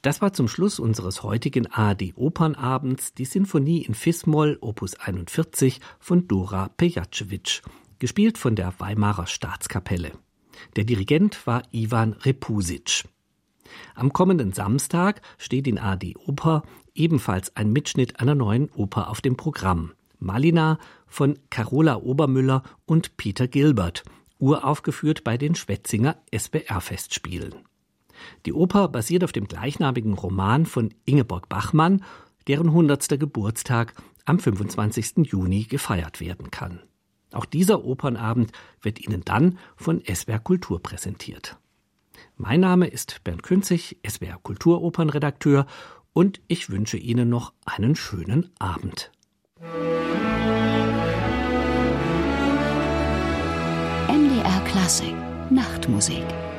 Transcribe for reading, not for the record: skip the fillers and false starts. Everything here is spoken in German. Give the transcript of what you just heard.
Das war zum Schluss unseres heutigen ARD-Opernabends die Sinfonie in Fis-Moll Opus 41 von Dora Pejacevic, gespielt von der Weimarer Staatskapelle. Der Dirigent war Ivan Repusic. Am kommenden Samstag steht in ARD Oper ebenfalls ein Mitschnitt einer neuen Oper auf dem Programm. Malina von Carola Obermüller und Peter Gilbert, uraufgeführt bei den Schwetzinger SWR-Festspielen. Die Oper basiert auf dem gleichnamigen Roman von Ingeborg Bachmann, deren 100. Geburtstag am 25. Juni gefeiert werden kann. Auch dieser Opernabend wird Ihnen dann von SWR Kultur präsentiert. Mein Name ist Bernd Künzig, SWR Kulturopernredakteur, und ich wünsche Ihnen noch einen schönen Abend. MDR Klassik Nachtmusik.